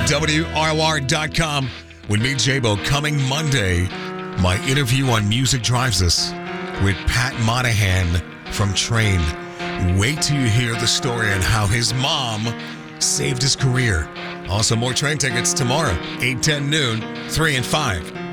WROR.com. With me, J-Bo, coming Monday, my interview on Music Drives Us with Pat Monahan from Train. Wait till you hear the story on how his mom saved his career. Also, more Train tickets tomorrow, 8, 10 noon, 3 and 5.